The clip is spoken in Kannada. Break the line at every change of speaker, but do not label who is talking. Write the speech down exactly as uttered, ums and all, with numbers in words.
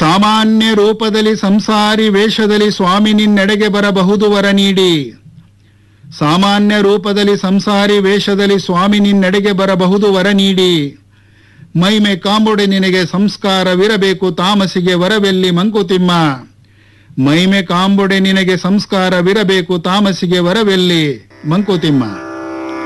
ಸಾಮಾನ್ಯ ರೂಪದಲ್ಲಿ ಸಂಸಾರಿ ವೇಷದಲ್ಲಿ ಸ್ವಾಮಿ ನಿನ್ನೆಡೆಗೆ ಬರಬಹುದು ವರ ನೀಡಿ. ಸಾಮಾನ್ಯ ರೂಪದಲ್ಲಿ ಸಂಸಾರಿ ವೇಷದಲ್ಲಿ ಸ್ವಾಮಿ ನಿನ್ನೆಡೆಗೆ ಬರಬಹುದು ವರ ನೀಡಿ. ಮೈಮೆ ಕಾಂಬೊಡೆ ನಿನಗೆ ಸಂಸ್ಕಾರವಿರಬೇಕು ತಾಮಸಿಗೆ ವರವೆಲ್ಲಿ ಮಂಕುತಿಮ್ಮ. ಮೈಮೆ ಕಾಂಬೊಡೆ ನಿನಗೆ ಸಂಸ್ಕಾರವಿರಬೇಕು ತಾಮಸಿಗೆ ವರವೆಲ್ಲಿ ಮಂಕುತಿಮ್ಮ.